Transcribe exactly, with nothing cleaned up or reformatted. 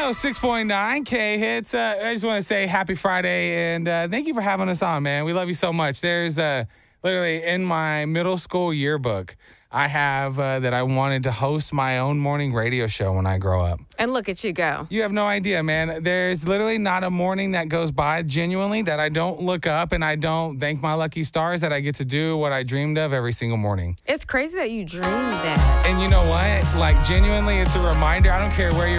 oh six point nine K Hits. Uh, I just want to say happy Friday, and uh, thank you for having us on, man. We love you so much. There's uh, literally in my middle school yearbook, I have uh, that I wanted to host my own morning radio show when I grow up. And look at you go. You have no idea, man. There's literally not a morning that goes by, genuinely, that I don't look up and I don't thank my lucky stars that I get to do what I dreamed of every single morning. It's crazy that you dreamed that. And you know what? Like, genuinely, it's a reminder. I don't care where you're